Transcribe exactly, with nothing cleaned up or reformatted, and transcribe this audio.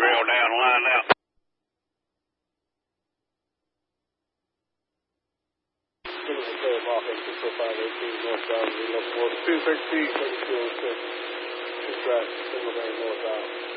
trail down, line out. Off at six oh five eighteen northbound, zero four two sixty, seven two oh six. Two track, single lane northbound.